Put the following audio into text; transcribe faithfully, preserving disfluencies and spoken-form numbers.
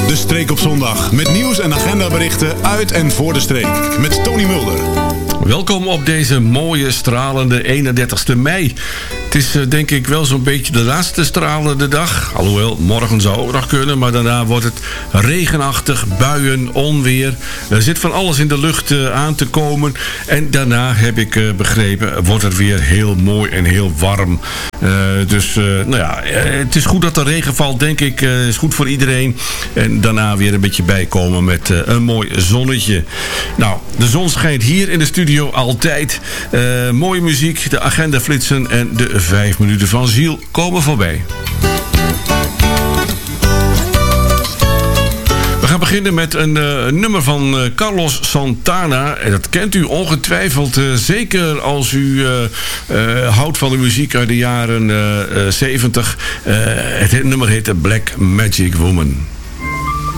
De Streek op zondag. Met nieuws en agendaberichten uit en voor de streek. Met Tony Mulder. Welkom op deze mooie, stralende eenendertigste mei. Het is uh, denk ik wel zo'n beetje de laatste stralende dag. Alhoewel, morgen zou ook nog kunnen. Maar daarna wordt het regenachtig, buien, onweer. Er zit van alles in de lucht uh, aan te komen. En daarna, heb ik uh, begrepen, wordt het weer heel mooi en heel warm. Uh, dus, uh, nou ja, uh, het is goed dat er regen valt, denk ik. Het uh, is goed voor iedereen. En daarna weer een beetje bijkomen met uh, een mooi zonnetje. Nou, de zon schijnt hier in de studio altijd. Uh, mooie muziek, de agenda flitsen en de vijf minuten van ziel komen voorbij. We gaan beginnen met een uh, nummer van uh, Carlos Santana. En dat kent u ongetwijfeld, uh, zeker als u uh, uh, houdt van de muziek uit de jaren uh, uh, zeventig. Uh, het nummer heet Black Magic Woman.